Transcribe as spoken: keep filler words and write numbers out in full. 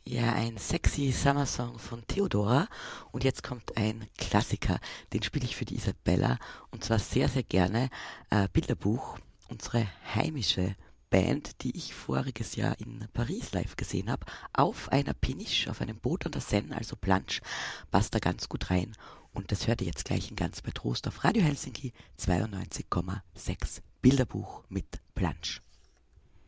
Ja, ein sexy Summer-Song von Theodora. Und jetzt kommt ein Klassiker, den spiele ich für die Isabella. Und zwar sehr, sehr gerne. Äh, Bilderbuch, unsere heimische Band, die ich voriges Jahr in Paris live gesehen habe, auf einer Peniche, auf einem Boot an der Seine, also Plansch, passt da ganz gut rein. Und das hört ihr jetzt gleich in ganz bei Trost auf Radio Helsinki zweiundneunzig Komma sechs. Bilderbuch mit Plansch.